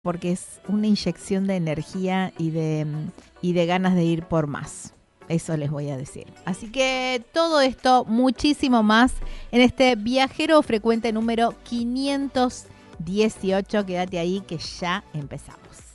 porque es una inyección de energía y de ganas de ir por más. Eso les voy a decir. Así que todo esto, muchísimo más en este Viajero Frecuente número 518. Quédate ahí que ya empezamos.